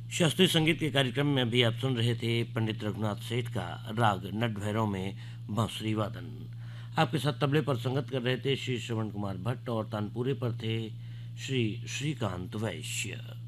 शास्त्रीय संगीत के कार्यक्रम में अभी आप सुन रहे थे पंडित रघुनाथ सेठ का राग नट भैरव में बांसुरी वादन। आपके साथ तबले पर संगत कर रहे थे श्री श्रवण कुमार भट्ट और तानपुरे पर थे श्री श्रीकांत वैश्य।